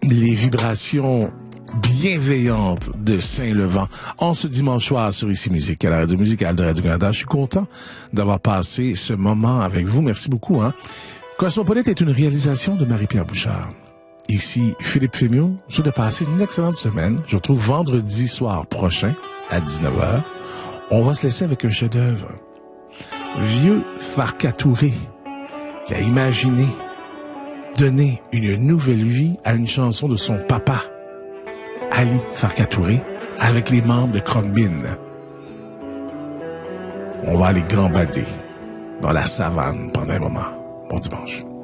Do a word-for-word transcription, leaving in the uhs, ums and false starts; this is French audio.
les vibrations bienveillantes de Saint-Levant en ce dimanche soir sur Ici Musique à la radio musicale de Radio-Canada. Je suis content d'avoir passé ce moment avec vous. Merci beaucoup. Hein? Cosmopolite est une réalisation de Marie-Pierre Bouchard. Ici Philippe Fémiot. Je vous souhaite de passer une excellente semaine. Je vous retrouve vendredi soir prochain à dix-neuf heures. On va se laisser avec un chef-d'œuvre. Vieux Farka Touré qui a imaginé donner une nouvelle vie à une chanson de son papa, Ali Farka Touré, avec les membres de Khruangbin. On va aller gambader dans la savane pendant un moment. Bon dimanche.